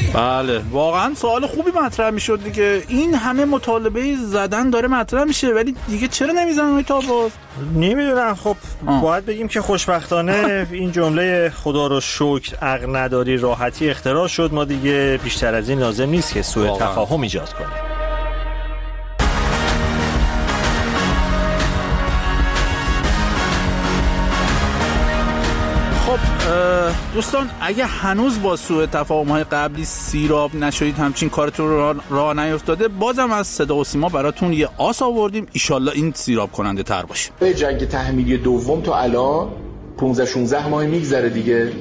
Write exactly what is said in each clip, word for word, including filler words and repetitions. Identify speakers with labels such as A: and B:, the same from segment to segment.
A: بله واقعا سوال خوبی مطرح میشد دیگه. این همه مطالبه زدن داره مطرح میشه ولی دیگه چرا نمیزنن تا باز؟
B: نمیدونم. خب آه. باید بگیم که خوشبختانه این جمله خدا رو شکر عقل نداری راحتی اختراع شد. ما دیگه بیشتر از این لازم نیست که سوء تفاهم ایجاد کنیم.
A: خب دوستان اگه هنوز با سوء تفاهم‌های قبلی سیراب نشدید، همچین کارتون رو راه نیفتاده، بازم از صدا و سیما براتون یه آس آوردیم، ایشالله این سیراب کننده تر باشه.
C: به جنگ تحمیلی دوم تا الان پانزده شانزده ماه میگذره دیگه.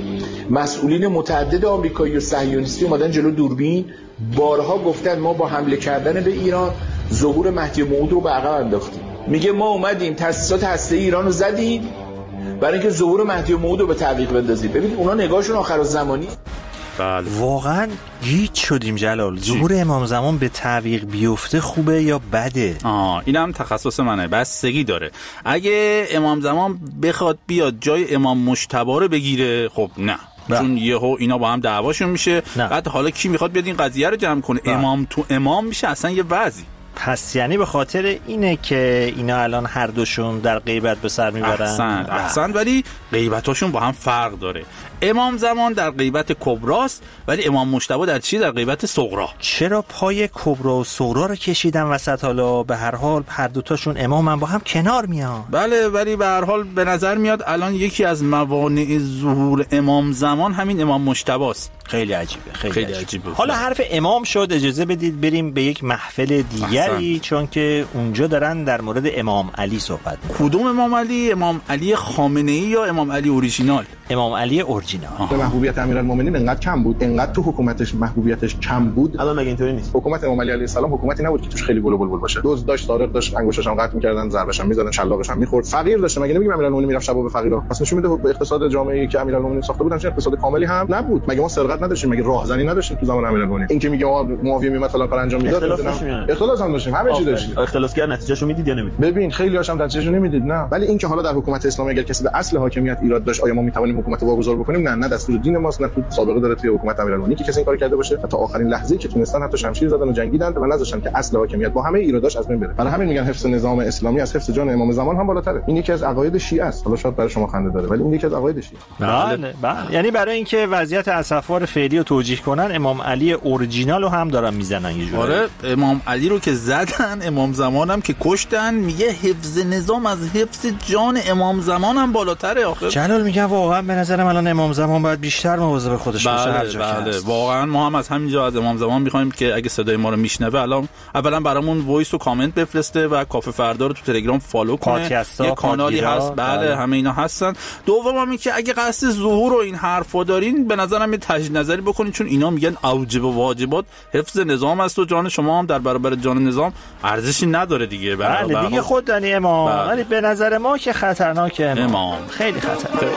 C: مسئولین متعدد آمریکایی و صهیونیستی اومدن جلو دوربین، بارها گفتن ما با حمله کردن به ایران ظهور مهدی موعود رو به عقب انداختیم. میگه ما اومدیم تأسیسات هسته‌ای ایران رو زدیم برای اینکه ظهور مهدی موعود رو به تعویق بندازید. ببینید اونا نگاهشون آخرالزمانی.
A: بله
B: واقعا گیج شدیم جلال. ظهور امام زمان به تعویق بیفته خوبه یا بده؟
A: آه اینم تخصص منه، بستگی داره. اگه امام زمان بخواد بیاد جای امام مجتبی رو بگیره خب نه، نه. چون یهو اینا با هم دعواشون میشه. نه. بعد حالا کی میخواد بیاد این قضیه رو جمع کنه؟ نه. امام تو امام میشه اصلا یه وضعی.
B: پس یعنی به خاطر اینه که اینا الان هر دوشون در غیبت به سر میبرن.
A: احسنت احسنت ولی غیبتاشون با هم فرق داره. امام زمان در غیبت کبراست ولی امام مجتبی در چی؟ در غیبت صغرا.
B: چرا پای کبرا و صغرا رو کشیدن وسط؟ حالا به هر حال هر دوتاشون امامن، با هم کنار میان.
A: بله ولی به هر حال به نظر میاد الان یکی از موانع ظهور امام زمان همین امام مجتبی است.
B: خیلی عجیبه. خیلی, خیلی عجیبه. عجیبه.
A: حالا
B: حرف امام شد، اجازه بدید بریم به یک محفل دیگری، چون که اونجا دارن در مورد امام علی صحبت می‌کنن.
A: کدوم امام علی؟ امام علی خامنه‌ای یا امام علی اورجینال؟
B: امام علی اورجینال.
D: محبوبیت امیرالمومنین انقدر کم بود، انقدر تو حکومتش محبوبیتش کم بود. الان مگه اینطوری نیست؟ حکومت امام علی علیه السلام حکومتی نبود که توش خیلی بلو بلبل باشه. دوز داشت، سارق داشت، انگشتش هم قطع می‌کردن، ضربش هم می‌زدن، شلاقش هم می‌خورد. فقیر داشت. مگه نمیگیم امیرالمومنین میرفت شبا به فقیرا؟ پس نشون میده به اقتصاد جامعه‌ای که امیرالمومنین ساخته بود چه اقتصاد کاملی هم نبود. مگه ما سرقت نداشتیم؟ مگه راهزنی نداشتیم تو زمان امیرالمومنین؟ این که میگه معاویه میومد فلان کار انجام میداد، اختلاس هم داشتیم، همه چی داشتیم.
E: اختلاسگر نتیجهشو میدید یا نمیدید؟
D: ببین خیلی هاشم نتیجهشو نمیدید. نه ولی این که حالا در حکومت اسلامی اگر کسی به اصل حاکمیت ایراد داشت، آیا ما میتوانیم حکومت واگذار بکنیم؟ نه نه دستور دین ماست، نه تو سابقه داره توی حکومت امیرالمومنین که کسی این کارو کرده باشه. تا آخرین لحظه‌ای که تونستن حتی شمشیر زدن و جنگیدن و نذاشتن که اصل حاکمیت با همه ایراداش از بین بره. برای همین میگن حفظ نظام اسلامی از حفظ جان امام زمان هم بالاتره. این یکی از عقاید شیعه است. حالا شاید برای شما خنده داره ولی این یکی از عقاید شیعه.
B: بله بله. یعنی برای اینکه وضعیت اسفار فعلی رو توجیه کنن، امام علی اورجینال رو هم دارن میزنن یه جوری.
A: آره امام علی رو که زدن، امام زمان هم که کشتن، میگه حفظ نظام از حفظ جان امام زمان هم بالاتره. آخه
B: جلال میگه واقعا به نظرم الان امام زمان باید بیشتر مواظب خودش باشه.
A: بله بله واقعا ما هم از همینجا از امام زمان میخوایم که اگه صدای ما رو میشنوه الان اولا برامون وایس و کامنت بفرسته و کافه فردا رو تو تلگرام فالو کنه. یه کانالی هست. بله, بله همه اینا هستن. دوم اینکه اگه قصد ظهور و این حرفا دارین به نظرم یه تجدید نظری بکنین، چون اینا میگن اوجب و واجبات حفظ نظام است و جان شما هم در برابر جان نظام ارزشی نداره دیگه.
B: بله دیگه خود دانی امام. ولی به نظر ما که خطرناکه امام,
A: امام.
B: خیلی خطرناکه.